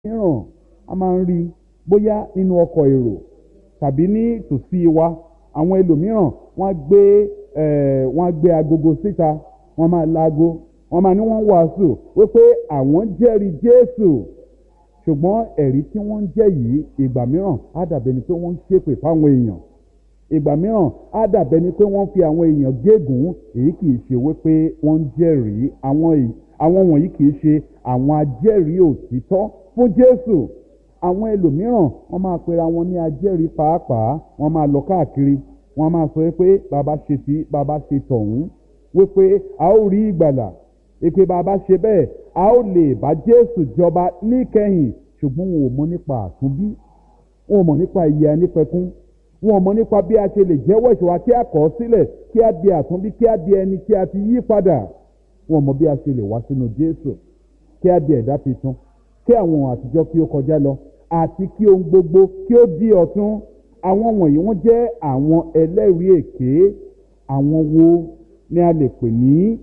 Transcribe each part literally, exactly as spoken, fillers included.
mìíràn a máa ń rí bóyá nínú ọkọ̀ èrò tàbí ní tòsí wa. Àwọn ẹlòmíràn wọ́n á gbé eh, wọ́n á gbé agogo síta, wọ́n máa laago, wọ́n máa ní wọ́n wàásù wípé àwọn jẹ́rìí Jésù, ṣùgbọ́n ẹ̀rí tí wọ́n ń jẹ́ yìí ìgbà mìíràn á dàbẹ̀ ni pé wọ́n ń ṣépè fáwọn èèyàn, ìgbà mìíràn á dàbẹ̀ ni pé wọ́n fi àwọn èèyàn gégùn. Èyí kì í ṣe wípé wọ́n ń jẹ́rìí. àwọn èyí àwọn wọ̀nyí kì í ṣe àwọn ajẹ́rìí òtítọ́ fún Jésù. Àwọn ẹlòmíràn wọ́n máa pera wọn ní ajẹ́rìí pàápàá, wọ́n máa lọ káàkiri, wọ́n máa sọ pé bàbá ṣe tí bàbá ṣe tọ̀hún, wípé a ó rí ìgbàlà, wípé bàbá ṣe bẹ́ẹ̀ a ó lè bá Jésù jọba níkẹyìn. Ṣùgbọ́n wọn ò mọ̀ nípa àtúnbí, wọn ò mọ̀ nípa ìyè àìnípẹ̀kun, wọn ò mọ̀ nípa bí a ṣe lè jẹ́wọ́ ẹ̀ṣẹ̀ wa kí a kọ̀ ọ́ sílẹ̀, kí a di àtúnbí, kí a di ẹni tí a ti yí padà. Wọn ò mọ̀ bí a ṣe lè wá sínú Jésù, kí a di ẹ̀dá tuntun, kí àwọn ohun àtijọ́ kí ó kọjá lọ, àti kí ohun gbogbo kí ó di ọ̀tun. Àwọn wọ̀nyí wọ́n jẹ́ àwọn ẹlẹ́rìí èké. Àwọn wo ni a lè pè ní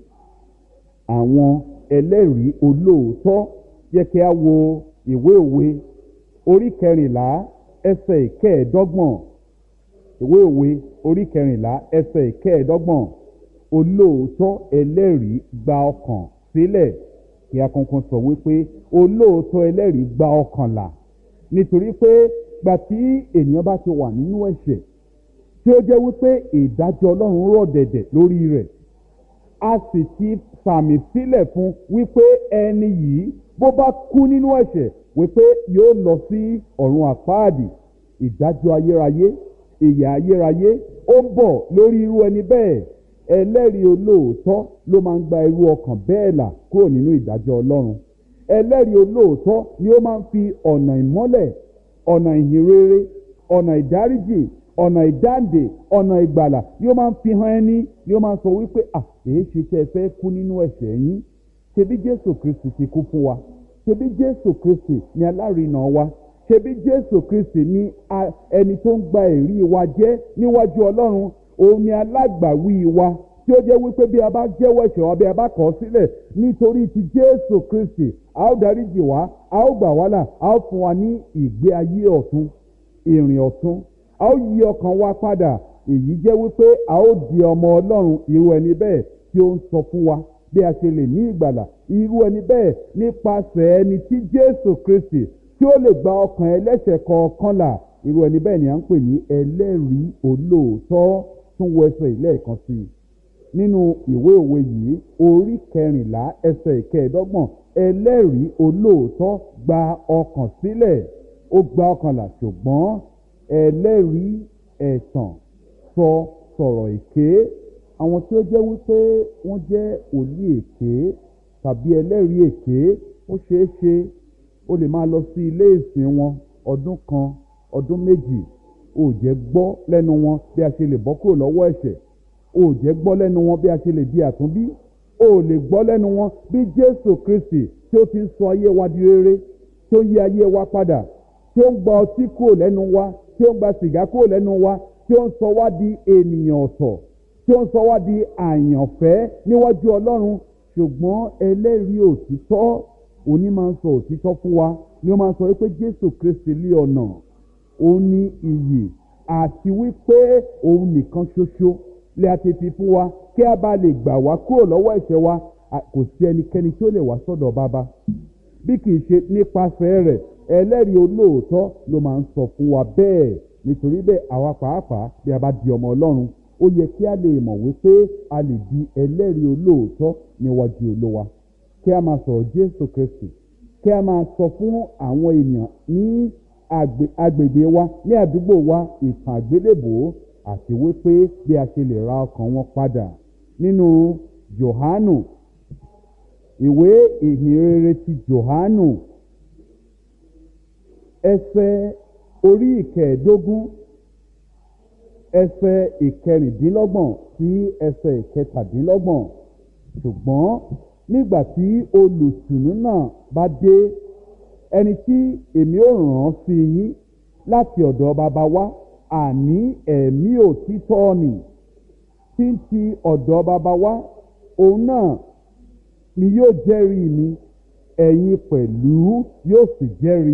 àwọn ẹlẹ́rìí olóòótọ́? Jẹ́ kí a wo ìwé òwe orí kẹrìnlá ẹsẹ̀ ìkẹẹ̀ẹ́dọ́gbọ̀n. Ìwé òwe orí kẹrìnlá ẹsẹ̀ ìkẹẹ̀ẹ́dọ́gbọ̀n. Olóòótọ́ ẹlẹ́rìí gba ọkàn sílẹ̀. Kí a kankan sọ wípé olóòótọ́ ẹlẹ́rìí gba ọkàn là. Nítorí pé gbà tí ènìyàn bá ti wà nínú ẹ̀ṣẹ̀ tí ó jẹ́ wípé ìdájọ́ Ọlọ́run rọ̀ dẹ̀dẹ̀ lórí rẹ̀, a sì ti sàmì sílẹ̀ fún wípé ẹni yìí bó bá kú nínú ẹ̀ṣẹ̀ wípé yóò lọ sí ọ̀run àpáàdì, ìdájọ́ ayérayé, ìyà ayérayé ó ń bọ̀ lórí irú ẹni bẹ́ẹ̀. Ẹlẹ́rìí olóòótọ́ ló máa ń gba irú ọkàn bẹ́ẹ̀ là kúrò nínú ìdájọ́ Ọlọ́run. Ẹlẹ́rìí olóòótọ́ ni ó máa ń fi ọ̀nà ìmọ́lẹ̀, ọ̀nà ìhìnrere, ọ̀nà ìdáríjì, ọ̀nà ìdáǹdè, ọ̀nà ìgbàlà ni ó máa ń fi hàn ẹni, ni ó máa ń sọ wípé à èé ṣe tẹ́ ẹ fẹ́ kú nínú ẹ̀ṣẹ̀ yín. Ṣebí Jésù Kristi ti kú fún wa, ṣebí Jésù Kristi ni alárinà wa, ṣebí Jésù Kristi ni ẹni tó ń gba ẹ̀rí wa jẹ́ níwájú Ọlọ́run. Òun ni alágbàwí wa, tí ó jẹ́ wípé bí a bá jẹ́wọ́ ẹ̀ṣẹ̀ wa, bí a bá kọ̀ ọ́ sílẹ̀ nítorí ti Jésù Kristi, a ó dáríjì wá, a ó gbà wá là, a ó fún wa ní ìgbé ayé ọ̀tun, ìrìn ọ̀tun, a ó yí ọkàn wa padà. Èyí jẹ́ wípé a ó di ọmọ Ọlọ́run. Irú ẹni bẹ́ẹ̀ tí ó ń sọ fún wa bí a ṣe lè ní ìgbàlà. Irú ẹni bẹ́ẹ̀ nípasẹ̀ ẹni tí Jésù Kristi tí ó lè gba ọkàn ẹlẹ́ṣẹ̀ kọ̀ọ̀kan là. Irú ẹni bẹ́ẹ̀ ni à ń pè ní ẹlẹ́rìí olóòótọ́. Tún wo ẹsẹ̀ ilé ẹ̀kan sí i nínú ìwé òwe yìí orí kẹrìnlá ẹsẹ̀ ìkẹẹ̀ẹ́dọ́gbọ̀n. Ẹlẹ́rìí olóòótọ́ gba ọkàn sílẹ̀, ó gba ọkàn là, ṣùgbọ́n ẹlẹ́rìí ẹ̀tàn sọ sọ̀rọ̀ èké. Àwọn tí ó jẹ́ wípé wọ́n jẹ́ òlí èké tàbí ẹlẹ́rìí èké, ó ṣeé ṣe ó lè máa lọ sí ilé ìsìn wọn ọdún kan, ọdún méjì, ó jẹ́ gbọ́ lẹ́nu wọn bí a ṣe lè bọ́ kúrò lọ́wọ́ ẹ̀ṣẹ̀, ó jẹ́ gbọ́ lẹ́nu wọn bí a ṣe lè di àtúnbí, ó lè gbọ́ lẹ́nu wọn bí Jésù Kristi tí ó ti ń sọ ayé wa di rere, tí ó ń yí ayé wa padà, tí ó ń gba ọtí kúrò lẹ́nu wa, tí ó ń gba sìgá kúrò lẹ́nu wa, tí ó ń sọ wá di ènìyàn ọ̀tọ̀, tí ó ń sọ wá di àyànfẹ́ níwájú Ọlọ́run. Ṣùgbọ́n ẹlẹ́rìí òtítọ́, òní máa ń sọ òtítọ́ fún wa, ni ó máa ń sọ wípé Jésù Kristi lé ọ̀nà, òun ní iyì, àti wípé òun nìkan ṣoṣo lè a ti fi fún wa kí a bá lè gbà wá kúrò lọ́wọ́ ẹ̀ṣẹ̀ wa. Kò sí ẹnikẹ́ni tí ó lè wá sọ́dọ̀ bàbá bí kì í ṣe nípasẹ̀ rẹ̀. Ẹlẹ́rìí olóòótọ́ ló máa ń sọ fún wa bẹ́ẹ̀. Nítorí bẹ́ẹ̀ àwa pàápàá bí a bá di ọmọ Ọlọ́run, ó yẹ kí a lè mọ̀ wípé a lè di ẹlẹ́rìí olóòótọ́ níwájú Olúwa. Kí a máa sọ̀rọ̀ Jésù Kristi, kí a máa sọ fún àwọn ènìyàn ní agbègbè wa, ní àdúgbò wa, ìtàn àgbélébùú, àti wípé bí a ṣe lè ra ọkàn wọn padà. Nínú Jòhánù, ìwé ìhìnrere ti Jòhánù, ẹsẹ̀ orí ìkẹẹ̀ẹ́dógún, ẹsẹ̀ ìkẹrìndínlọ́gbọ̀n sí ẹsẹ̀ ìkẹtàdínlọ́gbọ̀n. Ṣùgbọ́n nígbà tí olùtùnú náà bá dé, ẹni tí èmi ó rán án sí yín láti ọ̀dọ̀ bàbá wa, àní ẹ̀mí òtítọ́ nì tí ń ti ọ̀dọ̀ bàbá wa, òun náà ni yóò jẹ́rìí mi, ẹ̀yin pẹ̀lú yóò sì jẹ́rìí